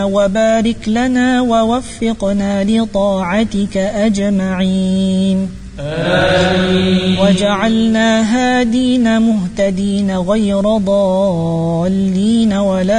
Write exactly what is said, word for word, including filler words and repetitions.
وبارك لنا ووفقنا لطاعتك أجمعين آمين. وجعلنا هادين مهتدين غير ضالين ولا